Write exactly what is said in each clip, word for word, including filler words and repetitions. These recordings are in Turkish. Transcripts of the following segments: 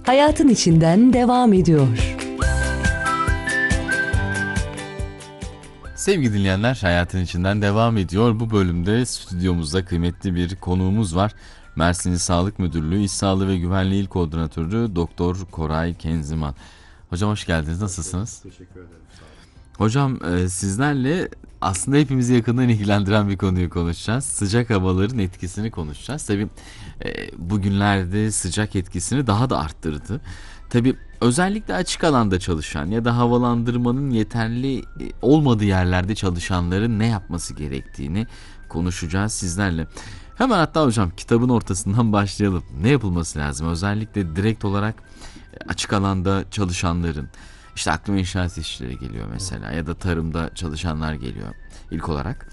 hayatın içinden devam ediyor. Sevgili dinleyenler, hayatın içinden devam ediyor. Bu bölümde stüdyomuzda kıymetli bir konuğumuz var. Mersin İl Sağlık Müdürlüğü İş Sağlığı ve Güvenliği İl Koordinatörü Doktor Koray Kenziman. Hocam hoş geldiniz. Nasılsınız? Teşekkür ederim. Sağ olun. Hocam e, sizlerle aslında hepimizi yakından ilgilendiren bir konuyu konuşacağız. Sıcak havaların etkisini konuşacağız. Tabii e, bugünlerde sıcak etkisini daha da arttırdı. Tabii özellikle açık alanda çalışan ya da havalandırmanın yeterli olmadığı yerlerde çalışanların ne yapması gerektiğini konuşacağız sizlerle. Hemen hatta hocam kitabın ortasından başlayalım. Ne yapılması lazım? Özellikle direkt olarak açık alanda çalışanların, işte aklıma inşaat işçileri geliyor mesela ya da tarımda çalışanlar geliyor ilk olarak.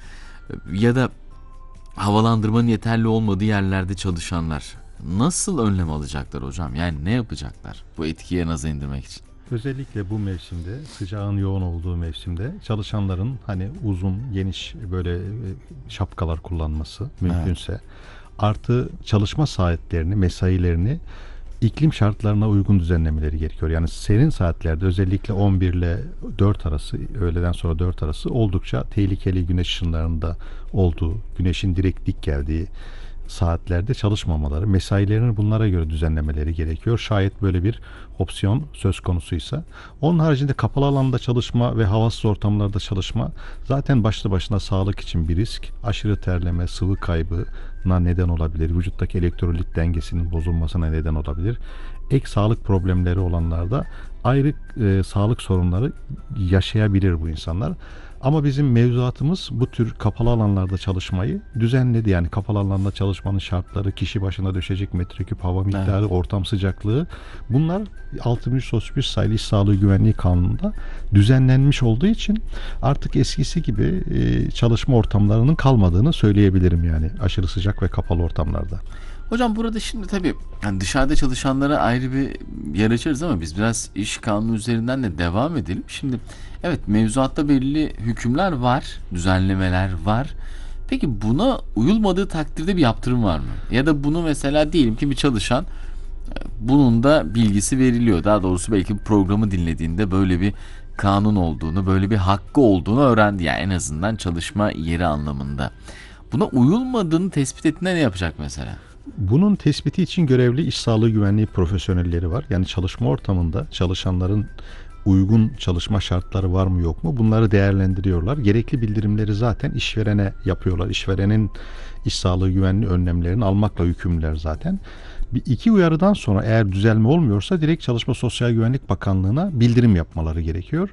Ya da havalandırmanın yeterli olmadığı yerlerde çalışanlar nasıl önlem alacaklar hocam? Yani ne yapacaklar bu etkiyi en aza indirmek için? Özellikle bu mevsimde, sıcağın yoğun olduğu mevsimde çalışanların hani uzun, geniş böyle şapkalar kullanması mümkünse, evet. Artı çalışma saatlerini, mesailerini iklim şartlarına uygun düzenlemeleri gerekiyor. Yani serin saatlerde özellikle on bir ile dört arası, öğleden sonra dört arası oldukça tehlikeli güneş ışınlarında olduğu, güneşin direkt dik geldiği saatlerde çalışmamaları, mesailerini bunlara göre düzenlemeleri gerekiyor. Şayet böyle bir opsiyon söz konusuysa. Onun haricinde kapalı alanda çalışma ve havasız ortamlarda çalışma zaten başlı başına sağlık için bir risk. Aşırı terleme, sıvı kaybına neden olabilir. Vücuttaki elektrolit dengesinin bozulmasına neden olabilir. Ek sağlık problemleri olanlarda ayrı e, sağlık sorunları yaşayabilir bu insanlar. Ama bizim mevzuatımız bu tür kapalı alanlarda çalışmayı düzenledi. Yani kapalı alanda çalışmanın şartları, kişi başına düşecek metreküp hava miktarı, evet. Ortam sıcaklığı, bunlar altı bin üç yüz otuz bir sayılı İş Sağlığı Güvenliği Kanunu'nda düzenlenmiş olduğu için artık eskisi gibi çalışma ortamlarının kalmadığını söyleyebilirim, yani aşırı sıcak ve kapalı ortamlarda. Hocam burada şimdi tabii yani dışarıda çalışanlara ayrı bir yer açarız ama biz biraz iş kanunu üzerinden de devam edelim. Şimdi evet, mevzuatta belli hükümler var, düzenlemeler var. Peki buna uyulmadığı takdirde bir yaptırım var mı? Ya da bunu mesela diyelim ki bir çalışan bunun da bilgisi veriliyor. Daha doğrusu belki programı dinlediğinde böyle bir kanun olduğunu, böyle bir hakkı olduğunu öğrendi. Yani en azından çalışma yeri anlamında. Buna uyulmadığını tespit ettiğinde ne yapacak mesela? Bunun tespiti için görevli iş sağlığı güvenliği profesyonelleri var. Yani çalışma ortamında çalışanların uygun çalışma şartları var mı yok mu, bunları değerlendiriyorlar. Gerekli bildirimleri zaten işverene yapıyorlar. İşverenin iş sağlığı güvenliği önlemlerini almakla yükümlüler zaten. Bir iki uyarıdan sonra eğer düzelme olmuyorsa direkt Çalışma Sosyal Güvenlik Bakanlığı'na bildirim yapmaları gerekiyor.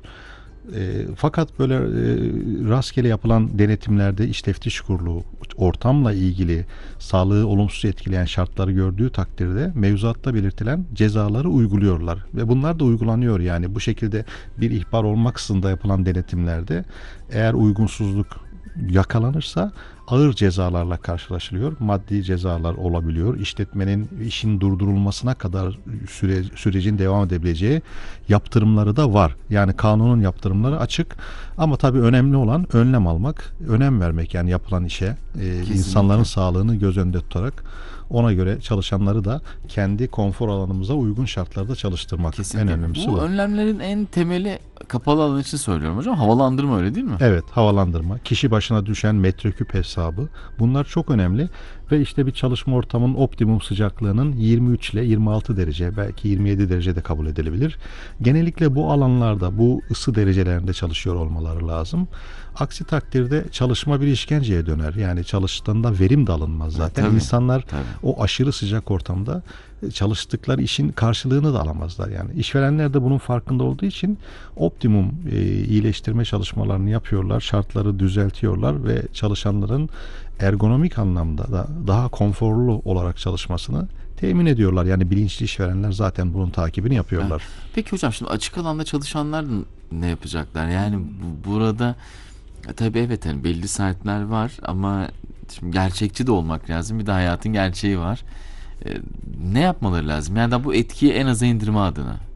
E, fakat böyle e, rastgele yapılan denetimlerde iş teftiş kurulu ortamla ilgili sağlığı olumsuz etkileyen şartları gördüğü takdirde mevzuatta belirtilen cezaları uyguluyorlar ve bunlar da uygulanıyor. Yani bu şekilde bir ihbar olmaksızın da yapılan denetimlerde eğer uygunsuzluk yakalanırsa ağır cezalarla karşılaşılıyor. Maddi cezalar olabiliyor. İşletmenin işin durdurulmasına kadar süre, sürecin devam edebileceği yaptırımları da var. Yani kanunun yaptırımları açık. Ama tabii önemli olan önlem almak, önem vermek, yani yapılan işe, e, insanların sağlığını göz önünde tutarak ona göre çalışanları da kendi konfor alanımıza uygun şartlarda çalıştırmak. Kesinlikle. En önemlisi bu. Bu önlemlerin en temeli kapalı alan için söylüyorum hocam. Havalandırma, öyle değil mi? Evet, havalandırma, kişi başına düşen metreküp hesabı, bunlar çok önemli ve işte bir çalışma ortamının optimum sıcaklığının yirmi üç ile yirmi altı derece, belki yirmi yedi derece de kabul edilebilir. Genellikle bu alanlarda, bu ısı derecelerinde çalışıyor olmaları lazım. Aksi takdirde çalışma bir işkenceye döner. Yani çalıştığında verim de alınmaz zaten. Tabii, İnsanlar tabii. o aşırı sıcak ortamda çalıştıkları işin karşılığını da alamazlar. Yani işverenler de bunun farkında olduğu için optimum e, iyileştirme çalışmalarını yapıyorlar, şartları düzeltiyorlar ve çalışanların ergonomik anlamda da daha konforlu olarak çalışmasını temin ediyorlar. Yani bilinçli işverenler zaten bunun takibini yapıyorlar. Peki hocam, şimdi açık alanda çalışanlar ne yapacaklar? Yani bu, burada tabii evet, hani belli saatler var ama şimdi gerçekçi de olmak lazım. Bir de hayatın gerçeği var. Ee, ne yapmaları lazım? Yani da bu etkiyi en aza indirme adına.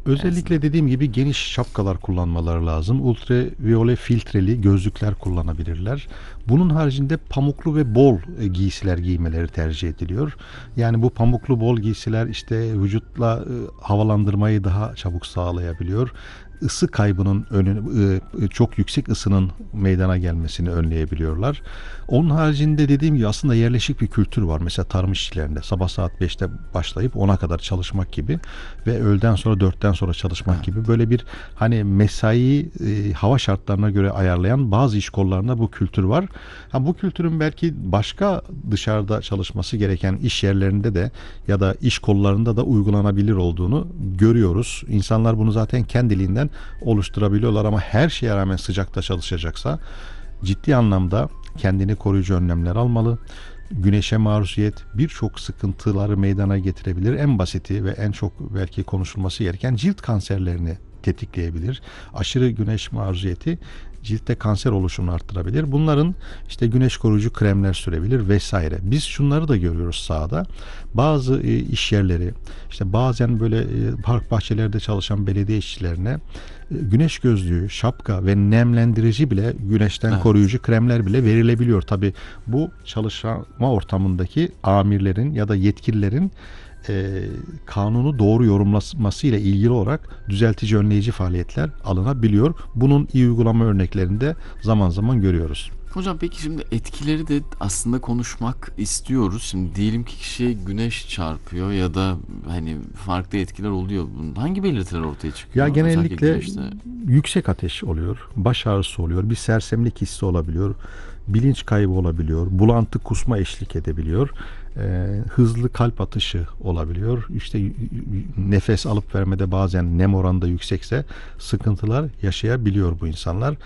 Özellikle dediğim gibi geniş şapkalar kullanmaları lazım. Ultraviyole filtreli gözlükler kullanabilirler. Bunun haricinde pamuklu ve bol e, giysiler giymeleri tercih ediliyor. Yani bu pamuklu bol giysiler işte vücutla e, havalandırmayı daha çabuk sağlayabiliyor. Isı kaybının önünü, e, çok yüksek ısının meydana gelmesini önleyebiliyorlar. Onun haricinde dediğim gibi aslında yerleşik bir kültür var. Mesela tarım işçilerinde sabah saat beşte başlayıp ona kadar çalışmak gibi ve öğleden sonra dörtten sonra çalışmak Evet. gibi böyle bir hani mesai e, hava şartlarına göre ayarlayan bazı iş kollarında bu kültür var. Ha, bu kültürün belki başka dışarıda çalışması gereken iş yerlerinde de ya da iş kollarında da uygulanabilir olduğunu görüyoruz. İnsanlar bunu zaten kendiliğinden oluşturabiliyorlar ama her şeye rağmen sıcakta çalışacaksa ciddi anlamda kendini koruyucu önlemler almalı. Güneşe maruziyet birçok sıkıntıları meydana getirebilir. En basiti ve en çok belki konuşulması gereken cilt kanserlerini tetikleyebilir. Aşırı güneş maruziyeti ciltte kanser oluşumunu arttırabilir. Bunların işte güneş koruyucu kremler sürebilir vesaire. Biz şunları da görüyoruz sahada. Bazı e, iş yerleri işte bazen böyle e, park bahçelerde çalışan belediye işçilerine e, güneş gözlüğü, şapka ve nemlendirici bile güneşten Evet. koruyucu kremler bile verilebiliyor. Tabii bu çalışma ortamındaki amirlerin ya da yetkililerin e, kanunu doğru yorumlaması ile ilgili olarak düzeltici önleyici faaliyetler alınabiliyor. Bunun iyi uygulama örneklerini de zaman zaman görüyoruz. Hocam peki şimdi etkileri de aslında konuşmak istiyoruz. Şimdi diyelim ki kişiye güneş çarpıyor ya da hani farklı etkiler oluyor. Bunun hangi belirtiler ortaya çıkıyor? Ya Özellikle genellikle güneşte. yüksek ateş oluyor, baş ağrısı oluyor, bir sersemlik hissi olabiliyor, bilinç kaybı olabiliyor, bulantı kusma eşlik edebiliyor, e, hızlı kalp atışı olabiliyor. İşte y- y- nefes alıp vermede bazen nem oranı da yüksekse sıkıntılar yaşayabiliyor bu insanlar.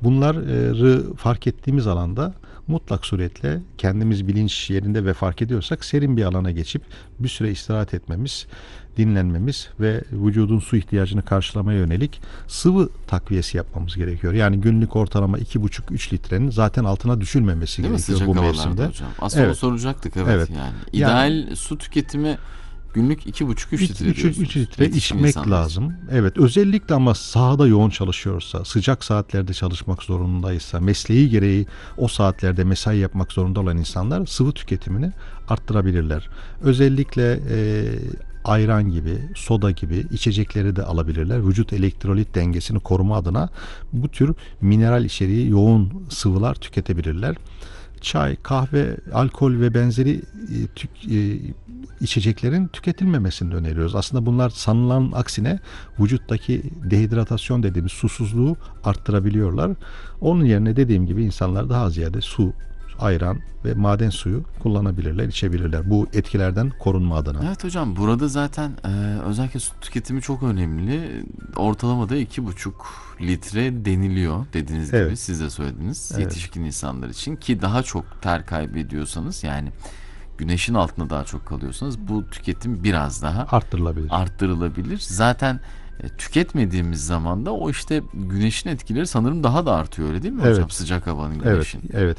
Bunları fark ettiğimiz alanda mutlak suretle kendimiz bilinç yerinde ve fark ediyorsak serin bir alana geçip bir süre istirahat etmemiz, dinlenmemiz ve vücudun su ihtiyacını karşılamaya yönelik sıvı takviyesi yapmamız gerekiyor. Yani günlük ortalama iki buçuk üç litrenin zaten altına düşülmemesi Değil mi gerekiyor sıcak bu havalarda mevsimde. hocam? Aslında Evet. onu soracaktık evet, Evet. yani. Yani- İdeal su tüketimi günlük iki buçuk üç litre üç diyorsunuz. litre Yetişkin içmek insanlar için. lazım. Evet, özellikle ama sahada yoğun çalışıyorsa, sıcak saatlerde çalışmak zorundaysa, mesleği gereği o saatlerde mesai yapmak zorunda olan insanlar sıvı tüketimini arttırabilirler. Özellikle e, ayran gibi, soda gibi içecekleri de alabilirler. Vücut elektrolit dengesini koruma adına bu tür mineral içeriği yoğun sıvılar tüketebilirler. Çay, kahve, alkol ve benzeri e, tük, e, içeceklerin tüketilmemesini öneriyoruz. Aslında bunlar sanılan aksine vücuttaki dehidratasyon dediğimiz susuzluğu arttırabiliyorlar. Onun yerine dediğim gibi insanlar daha ziyade su, ayran ve maden suyu kullanabilirler, içebilirler. Bu etkilerden korunma adına. Evet hocam, burada zaten e, özellikle su tüketimi çok önemli. Ortalamada iki buçuk litre deniliyor dediğiniz gibi, Evet. siz de söylediniz. Evet. Yetişkin insanlar için, ki daha çok ter kaybediyorsanız, yani güneşin altında daha çok kalıyorsanız bu tüketim biraz daha Arttırılabilir. arttırılabilir. Zaten e, tüketmediğimiz zaman da o işte güneşin etkileri sanırım daha da artıyor, öyle değil mi hocam? Evet. Sıcak havanın, Evet, güneşin. evet.